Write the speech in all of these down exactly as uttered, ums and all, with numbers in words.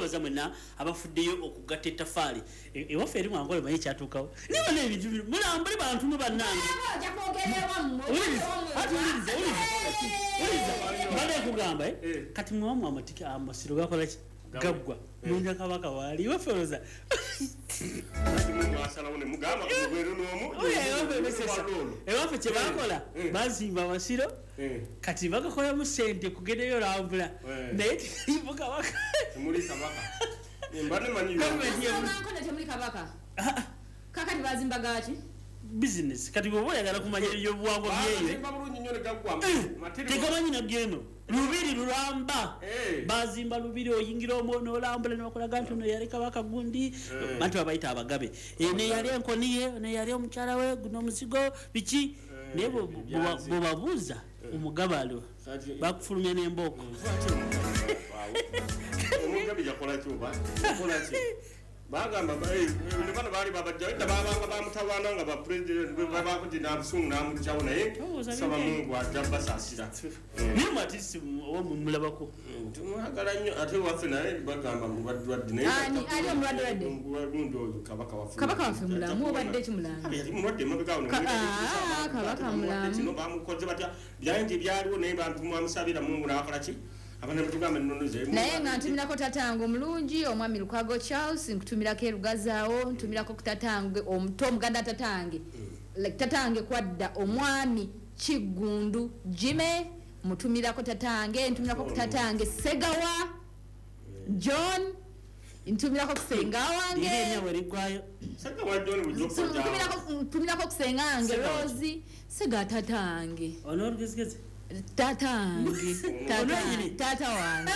mwebaza mwenna abafuddeyo okugatta ettaffaali ewaffe eri mwangole manyi kyatuukawo niba n'ebintu mulambule bantu mu bannange bale kugamba kati mwamu amatiki amasiro gakola ki gaggwa mwinja kabaka wali waferoza ewaffe kye bakola bazimba amasiro kati bagakola mu ssente kugendayo lambula naye tirimu kabaka kakati bazimba gaki business kati bwoba oyagala kumanya ebyobuwangwa byeyo tegamanyi nabyeno lubiri lulamba bazimba lubiri oyingira omwo n'olambula n'okolaga nti ono yali kabaka gundi bantu babayita abagabe ne yali enkoniye ne yali omukyala we guno omuzigo biki naye bwebabuuza omugabalo bakufulumya n'embooko omugabi yakola kyuba yakola ki bagamba ne bano baali babajja ita babanga bamutawana nga ba president babakuti nabusungu namutyawo naye saba Mungu ajja basasira niyo matisi owo mulabako tumwagala nnyo ate waffe naye bagamba mubadde naye ani ali omulwadde mundo kabaka waffe kabaka waffe mulamu obadde kimulamu yali mulwadde mabega ono kabaka mulamu kino bamukoze batya byange byaliwo naye bantu mwamusabira Mungu nakola ki abana mutugamba nnonoze naye nga ntumirako tatango omulungi omwami Lukwago Charles nkutumirako erugazaawo ntumirako ku tatange omuto omuganda tatange like tatange kwadda omwami Kigundu Jime mutumirako tatange ntumirako ku tatange Segawa John ntumirako kusenga wange nyenyewe ligwayo Segawa John bujopo ja ntumirako ntumirako kusenga wange Rosie Sega tatange ono rugezigeze tatange tata tata wange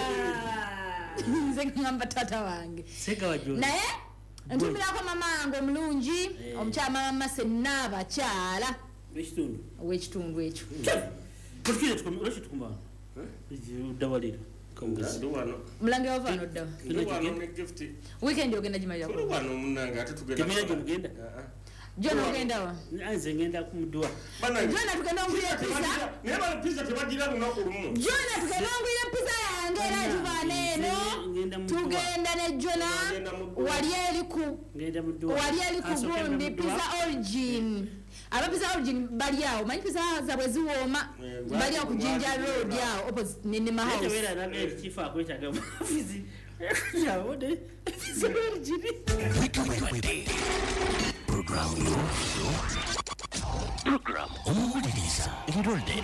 nze ngamba tata wange seka wajjo naye ntumirako mama wange omulungi omukyala mama Senaba kyala wekitundu wekitundu ekyo tukire tukomera tukumba dawalira mulange wava no dawa weekend ogenda jimalira ko wano munanga ate tugenda tugenda John ogenda wa nze ngenda kumudwa John tugenda ngulira pizza ne ba pizza tebagira lunako lumu John tugenda ngulira pizza yange era tubane no tugenda ne John wali eri ku ngenda mudwa wali eri ku gundi pizza origin aba pizza origin bali awo manyi pizza zabwe ziwoma bali awo ku Jinja Road awo opposite Nene House era na chief akwetaga fizi ya ode pizza origin program program omuliriza ebirolde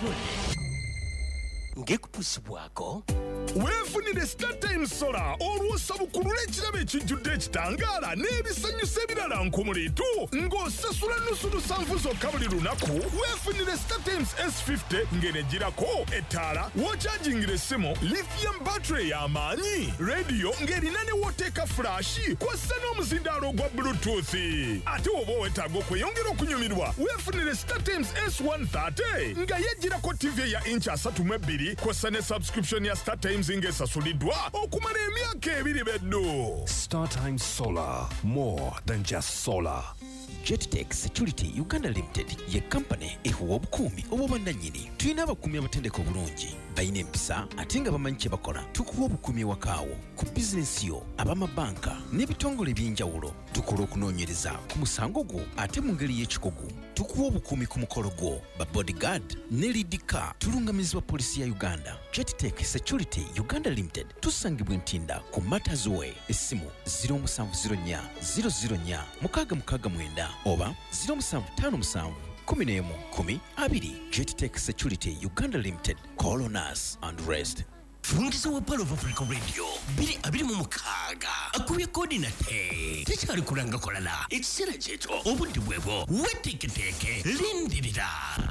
ngekupusibwako weefunire Star Times Solar olw'osabukulula ekirabo ekijjudde ekitangaala n'ebisanyusa ebirala nkumuliitu ng'osasula nnusu lusanvu zokka buli lunaku weefunire Star Times S fifty ng'enegirako ettaala w'okyajingira essimu lithium battery y'amaanyi rediyo ng'erina ne wooteeka fulashi kw'ossa n'omuzindaalo ogwa bluetooth ate oba owetaaga okweyongera okunyumirwa weefunire Star Times S one thirty nga yegirako tv ya inch asatu mu ebbiri kw'ossa ne subscription ya Star Times ng'esasuliddwa okumala emyaka ebiri beddu. Star Times Solar, more than just solar. JetTech Security Uganda Limited ye company ehuwa obukuumi obw'obwannannyini. Tulina abakuumi abatendeka obulungi balina empisa ate nga bamanyi kye bakola. Tukuwa obukuumi ewakaawo ku bizinensi yo ab'amabanka n'ebitongole eby'enjawulo. Tukola okunoonyereza ku musango gwo ate mu ngeri y'ekikugu. Tukuwa obukuumi ku mukolo gwo ba bodyguard ne lead car tulungamizibwa polisi ya Uganda. JetTech Security Uganda Limited tusangibwa Ntinda ku Matters Way essimu zero seven zero four zero zero four six six nine oba zero seven five seven kumi n'emu kumi abiri. JetTech Security Uganda Limited. Call on us and rest. Fungiza wa Palo of Africa Radio biri abiri mu mukaga akubye kodi na te tekyali kulanga kolala ekisera kyeto obudde bwebo weteketeke lindirira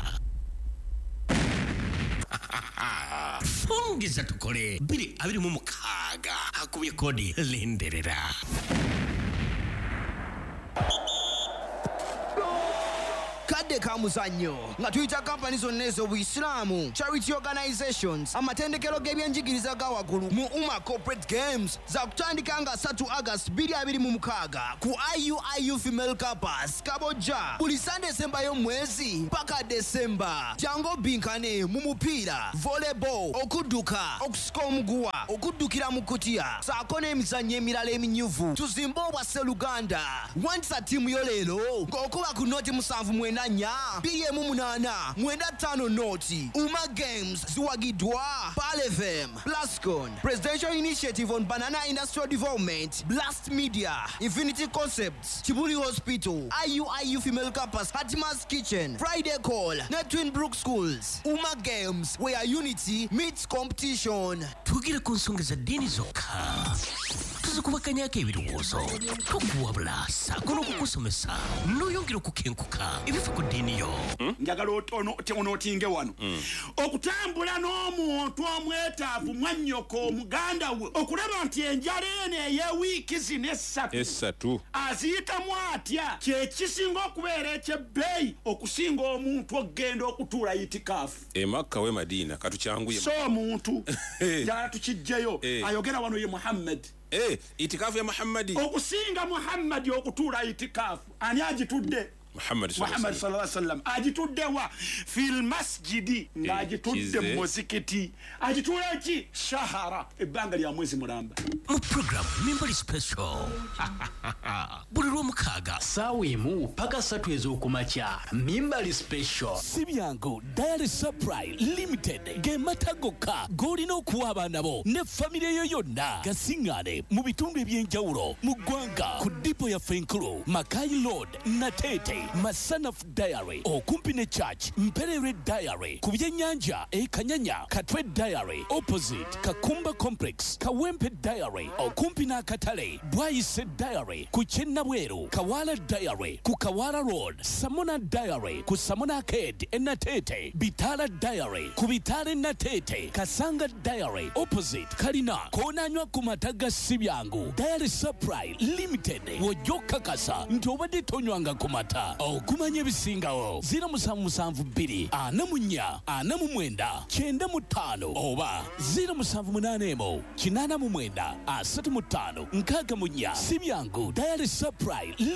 fungiza tukole biri abiri mu mukaga akubye kodi lindirira. akadde ka muzannyo nga tuyita kampani zonna ez'obuyisiraamu charity organizations amatendekero g'ebyenjigiriza ga waggulu mu Umma Corporate Games za kutandika nga three August twenty twenty-six ku I U I U Female Campus Kabojja buli Sunday sembayo mwezi paka December. Jango binkane mu mupiira, volleyball, okudduka, okusika omuguwa, okuddukira mu kutiya, saako n'emizannyo emirala eminyuvu. Tuzimba obwa Sseluganda. Wanisa ttiimu yo leero ng'okuba ku noti musanvu mwenda nnya bbiri emu munaana mwenda ttaano noti. Umma Games ziwagiddwa Pal F M, Plascon, Presidential Initiative on Banana Industrial Development, Blast Media, Infinity Concepts, Kibuli Hospital, I U I U Female Campus, Hatima's Kitchen, Friday Call, Net Twin Brook Schools. Umma Games, where unity meets competition. Tugira ku nsonga za ddiini zokka. Tuzikubakanyako ebirowoozo tokuwabula saako n'okukusomesa n'oyongera okukenkuka ebifa ku ddiini yo. Njagala onootinge wano okutambula n'omuntu omwetaavu mwannyoko omuganda we okulaba nti enjala eno ey'ewiiki zino essatu essatu aziyitamu atya kye kisinga okubeera ekyebbeeyi okusinga omuntu okgenda okutuula itikaafu e Makka we Madiina katukyanguye so omuntu njagala tukijjeyo ayogera wano ye Muhammad. Eh, itikafu ya Muhammadi. Okusinga Muhammadi okutuula itikafu. Ani agitudde? Muhammad sallallahu alaihi wasallam. Agitudde wa fil masjidi nga agitudde mu muzikiti. Agitula ki? Shahara. Ebbanga lya mwezi mulamba. Mu program Mimbali Special. Buli lw'omukaaga ssaawa emu paka ssatu ez'okumakya Mimbali Special. Sibyangu Diary Supply Limited ge mata gokka g'olina okuwa abaana bo ne famire yo yonna gasiŋŋaane mu bitundu eby'enjawulo mu ggwanga ku dipo ya Fenkulu, Makai Road, Natete, Masanaf Diary okumpi ne Church, Mperere Diary ku byennyanja e Kanyanya, Katwe Diary opposite Kakumba Complex, Kawempe Diary okumpi n'akatale, Bwayise Diary ku Kyennabweru, Kawala Diary ku Kawala Road, Samona Diary ku Samona Arcade e Natete, Bitala Diary ku Bitale Natete, Kasanga Diary opposite Kalina koonanywa ku mataga Sibyangu. Diary Supply Limited wojjoka kasa nti obadde tonywanga ku mata okumanya ebisingawo zero musanvu musanvu bbiri ana mu nnya ana mu mwenda kyenda mu ttaano oba zero musanvu munaana emu kinaana mu mwenda asatu mu ttaano nkaaga mu nnya. Sibyangu Diary Supply